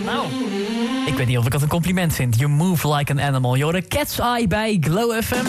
Nou, ik weet niet of ik dat een compliment vind. You move like an animal. Joh, de Cat's Eye bij Glow FM.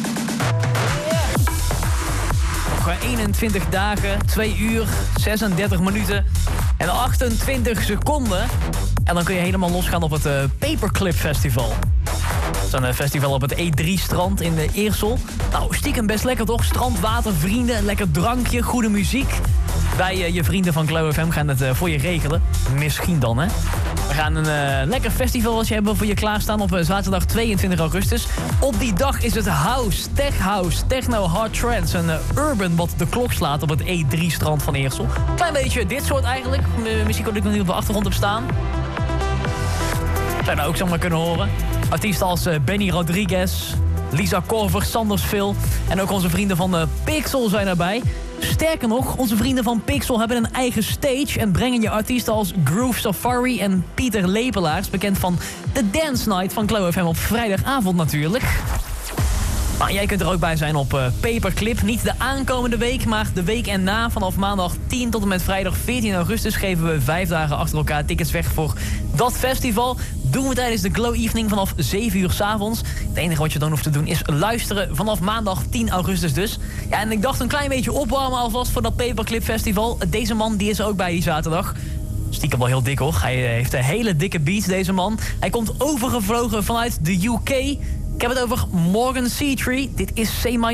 Nog 21 dagen, 2 uur, 36 minuten en 28 seconden. En dan kun je helemaal losgaan op het Paperclip Festival. Dat is een festival op het E3-strand in de Eersel. Nou, stiekem best lekker toch? Strand, water, vrienden, lekker drankje, goede muziek. Wij, je vrienden van Glow FM, gaan het voor je regelen. Misschien dan, hè? We gaan een lekker festivaltje hebben voor je klaarstaan op zaterdag 22 augustus. Op die dag is het house, techno, hard trance en urban wat de klok slaat op het E3-strand van Eersel. Klein beetje dit soort eigenlijk. Muziek wat ik nog niet op de achtergrond heb staan. Zou je nou ook zomaar kunnen horen. Artiesten als Benny Rodriguez, Lisa Korver, Sanders Phil en ook onze vrienden van Pixel zijn erbij. Sterker nog, onze vrienden van Pixel hebben een eigen stage en brengen je artiesten als Groove Safari en Pieter Lepelaars, bekend van de Dance Night van Glow FM op vrijdagavond natuurlijk. Maar jij kunt er ook bij zijn op Paperclip. Niet de aankomende week, maar de week erna. Vanaf maandag 10 tot en met vrijdag 14 augustus geven we 5 dagen achter elkaar tickets weg voor dat festival. Doen we tijdens de Glow Evening vanaf 7 uur 's avonds. Het enige wat je dan hoeft te doen is luisteren vanaf maandag 10 augustus dus. Ja, en ik dacht een klein beetje opwarmen alvast voor dat Paperclip Festival. Deze man die is er ook bij die zaterdag. Stiekem wel heel dik hoor. Hij heeft een hele dikke beat, deze man. Hij komt overgevlogen vanuit de UK. Ik heb het over Morgan Seatree. Dit is Say My